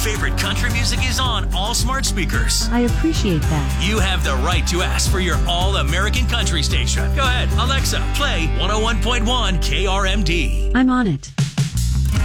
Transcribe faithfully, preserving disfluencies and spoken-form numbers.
favorite country music is on all smart speakers. I appreciate that. You have the right to ask for your all-American country station. Go ahead, Alexa, play one oh one point one K R M D. I'm on it.